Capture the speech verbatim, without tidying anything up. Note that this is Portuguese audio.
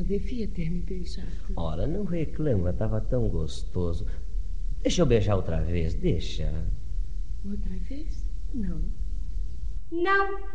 não devia ter me beijado. Ora, não reclama, estava tão gostoso. Deixa eu beijar outra vez, deixa. Outra vez? Não. Não.